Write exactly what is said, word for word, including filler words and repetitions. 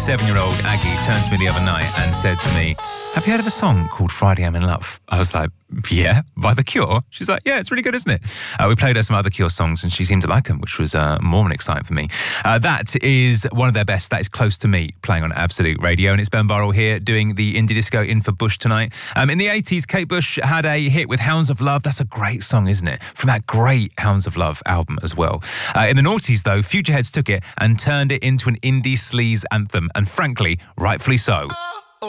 seven-year-old Aggie turned to me the other night and said to me, "Have you heard of a song called Friday I'm in Love?" I was like, "Yeah, by The Cure." She's like, "Yeah, it's really good, isn't it?" Uh, we played her some other Cure songs and she seemed to like them, which was uh, more than exciting for me. Uh, that is one of their best. That is Close to Me, playing on Absolute Radio. And it's Ben Burrell here doing the indie disco in for Bush tonight. Um, in the eighties, Kate Bush had a hit with Hounds of Love. That's a great song, isn't it? From that great Hounds of Love album as well. Uh, in the noughties, though, Futureheads took it and turned it into an indie sleaze anthem. And frankly, rightfully so.